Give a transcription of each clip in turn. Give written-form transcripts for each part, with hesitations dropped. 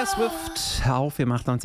Taylor Swift auf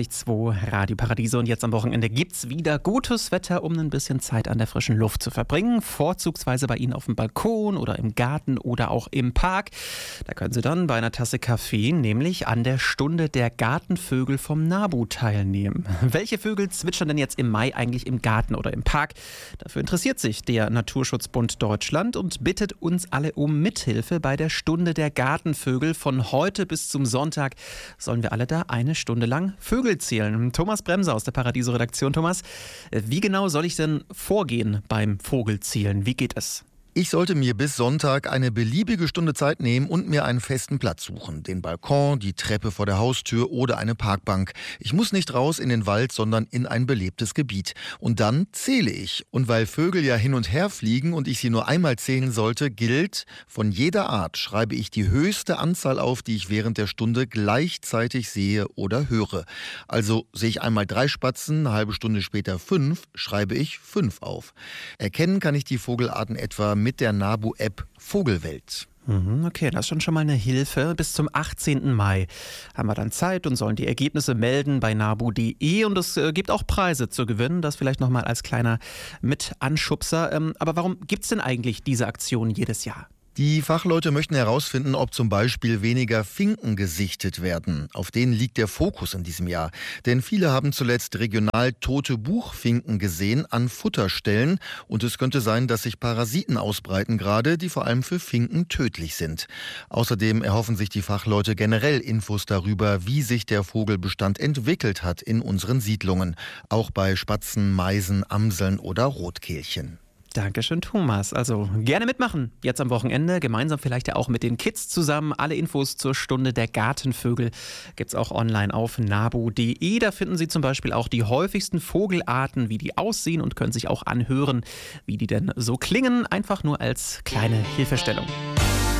98.2 Radio Paradiso. Und jetzt am Wochenende gibt's wieder gutes Wetter, um ein bisschen Zeit an der frischen Luft zu verbringen. Vorzugsweise bei Ihnen auf dem Balkon oder im Garten oder auch im Park. Da können Sie dann bei einer Tasse Kaffee, nämlich an der Stunde der Gartenvögel vom NABU teilnehmen. Welche Vögel zwitschern denn jetzt im Mai eigentlich im Garten oder im Park? Dafür interessiert sich der Naturschutzbund Deutschland und bittet uns alle um Mithilfe bei der Stunde der Gartenvögel. Von heute bis zum Sonntag sollen wir alle da eine Stunde lang Vögel zählen. Thomas Bremser aus der Paradiso-Redaktion. Thomas, wie genau soll ich denn vorgehen beim Vogelzählen? Wie geht es? Ich sollte mir bis Sonntag eine beliebige Stunde Zeit nehmen und mir einen festen Platz suchen. Den Balkon, die Treppe vor der Haustür oder eine Parkbank. Ich muss nicht raus in den Wald, sondern in ein belebtes Gebiet. Und dann zähle ich. Und weil Vögel ja hin und her fliegen und ich sie nur einmal zählen sollte, gilt, von jeder Art schreibe ich die höchste Anzahl auf, die ich während der Stunde gleichzeitig sehe oder höre. Also sehe ich einmal 3 Spatzen, eine halbe Stunde später 5, schreibe ich 5 auf. Erkennen kann ich die Vogelarten etwa mit der NABU-App Vogelwelt. Okay, das ist schon mal eine Hilfe. Bis zum 18. Mai haben wir dann Zeit und sollen die Ergebnisse melden bei nabu.de. Und es gibt auch Preise zu gewinnen. Das vielleicht nochmal als kleiner Mit-Anschubser. Aber warum gibt es denn eigentlich diese Aktion jedes Jahr? Die Fachleute möchten herausfinden, ob zum Beispiel weniger Finken gesichtet werden. Auf denen liegt der Fokus in diesem Jahr. Denn viele haben zuletzt regional tote Buchfinken gesehen an Futterstellen. Und es könnte sein, dass sich Parasiten ausbreiten gerade, die vor allem für Finken tödlich sind. Außerdem erhoffen sich die Fachleute generell Infos darüber, wie sich der Vogelbestand entwickelt hat in unseren Siedlungen. Auch bei Spatzen, Meisen, Amseln oder Rotkehlchen. Dankeschön, Thomas. Also gerne mitmachen. Jetzt am Wochenende, gemeinsam vielleicht ja auch mit den Kids zusammen. Alle Infos zur Stunde der Gartenvögel gibt's auch online auf nabu.de. Da finden Sie zum Beispiel auch die häufigsten Vogelarten, wie die aussehen und können sich auch anhören, wie die denn so klingen. Einfach nur als kleine Hilfestellung.